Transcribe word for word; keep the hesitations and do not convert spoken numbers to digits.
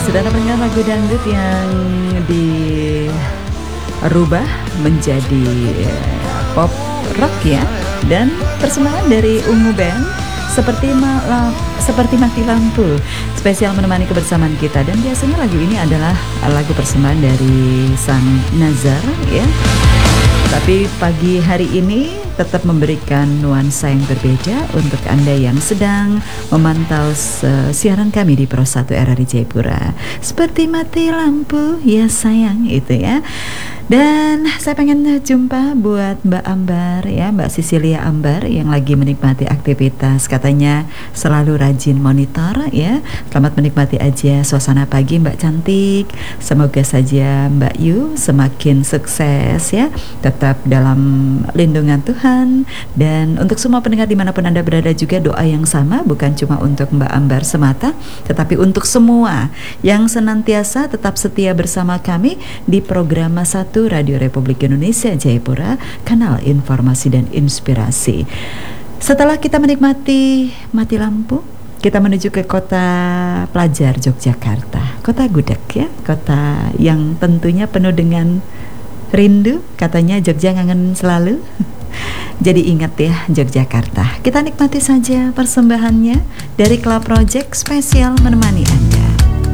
Saudara pendengar, lagu dangdut yang dirubah menjadi pop rock ya, dan persembahan dari Ungu Band seperti ma- seperti mati lampu, spesial menemani kebersamaan kita. Dan biasanya lagu ini adalah lagu persembahan dari Sang Nazar ya, tapi pagi hari ini tetap memberikan nuansa yang berbeda untuk Anda yang sedang memantau siaran kami di Pro satu R R I Jayapura. Seperti mati lampu ya sayang, itu ya. Dan saya pengen jumpa buat Mbak Ambar ya, Mbak Sisilia Ambar yang lagi menikmati aktivitas, katanya selalu rajin monitor ya. Selamat menikmati aja suasana pagi Mbak cantik. Semoga saja Mbak Yu semakin sukses ya, tetap dalam lindungan Tuhan. Dan untuk semua pendengar dimanapun Anda berada juga doa yang sama, bukan cuma untuk Mbak Ambar semata, tetapi untuk semua yang senantiasa tetap setia bersama kami di program satu Radio Republik Indonesia Jayapura, kanal informasi dan inspirasi. Setelah kita menikmati mati lampu, kita menuju ke kota pelajar Yogyakarta, kota gudeg ya, kota yang tentunya penuh dengan rindu. Katanya Jogja ngangen selalu. Jadi ingat ya Yogyakarta. Kita nikmati saja persembahannya dari Club Project, spesial menemani